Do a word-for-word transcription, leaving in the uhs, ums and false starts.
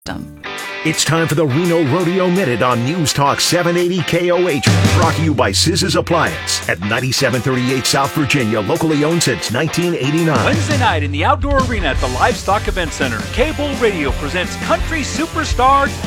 It's time for the Reno Rodeo Minute on News Talk seven eighty K O H. Brought to you by Siz's Appliance at ninety-seven thirty-eight South Virginia, locally owned since nineteen eighty-nine. Wednesday night in the outdoor arena at the Livestock Event Center, K-Bull Radio presents country superstar